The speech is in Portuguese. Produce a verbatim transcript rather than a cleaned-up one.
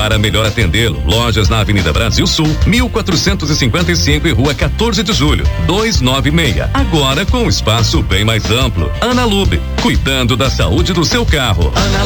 Para melhor atendê-lo, lojas na Avenida Brasil Sul, mil quatrocentos e cinquenta e cinco e Rua quatorze de Julho, duzentos e noventa e seis. Agora com um espaço bem mais amplo. Ana Lube, cuidando da saúde do seu carro. Ana